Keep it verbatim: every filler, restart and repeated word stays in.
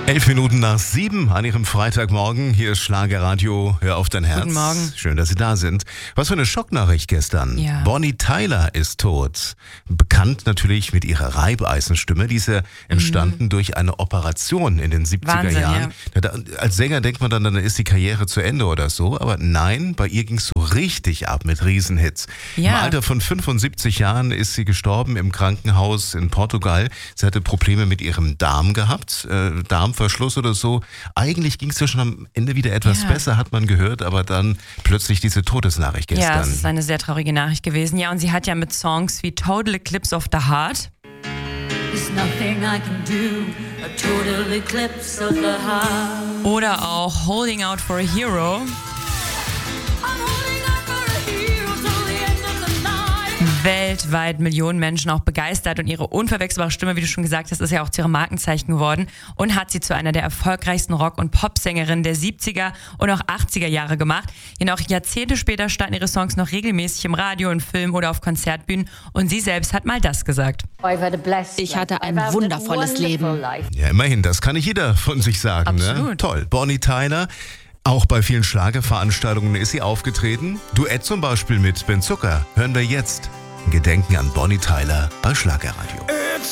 Elf Minuten nach sieben an Ihrem Freitagmorgen. Hier ist Schlagerradio. Hör auf dein Herz. Guten Morgen. Schön, dass Sie da sind. Was für eine Schocknachricht gestern. Ja. Bonnie Tyler ist tot. Bekannt natürlich mit ihrer Reibeisenstimme. Die ist ja entstanden mhm. durch eine Operation in den siebziger Wahnsinn, Jahren. Ja. Da, als Sänger denkt man dann, dann ist die Karriere zu Ende oder so. Aber nein, bei ihr ging es so richtig ab mit Riesenhits. Ja. Im Alter von fünfundsiebzig Jahren ist sie gestorben im Krankenhaus in Portugal. Sie hatte Probleme mit ihrem Darm gehabt. Äh, Darmverschluss oder so. Eigentlich ging es ja schon am Ende wieder etwas ja. besser, hat man gehört, aber dann plötzlich diese Todesnachricht gestern. Ja, es ist eine sehr traurige Nachricht gewesen. Ja, und sie hat ja mit Songs wie Total Eclipse of the Heart There's nothing I can do, a total eclipse of the heart. Oder auch Holding Out for a Hero weltweit Millionen Menschen auch begeistert und ihre unverwechselbare Stimme, wie du schon gesagt hast, ist ja auch zu ihrem Markenzeichen geworden und hat sie zu einer der erfolgreichsten Rock- und Popsängerinnen der siebziger und auch achtziger Jahre gemacht. Ja, auch Jahrzehnte später standen ihre Songs noch regelmäßig im Radio, in Filmen oder auf Konzertbühnen und sie selbst hat mal das gesagt. Ich hatte ein wundervolles Leben. Ja, immerhin, das kann nicht jeder von sich sagen. Absolut. Ne? Toll. Bonnie Tyler. Auch bei vielen Schlagerveranstaltungen ist sie aufgetreten. Duett zum Beispiel mit Ben Zucker. Hören wir jetzt. Gedenken an Bonnie Tyler bei Schlagerradio.